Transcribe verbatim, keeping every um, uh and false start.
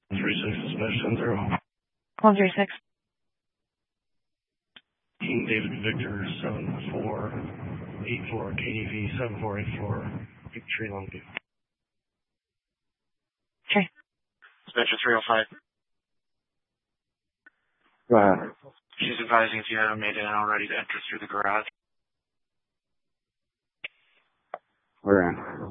three six dispatch ten zero. one three six. King David Victor seven four eight four, K D V seven four eight four, Victory Longview. Okay. Dispatcher three oh five. Go ahead. She's advising if you haven't made it already to enter through the garage. We're in.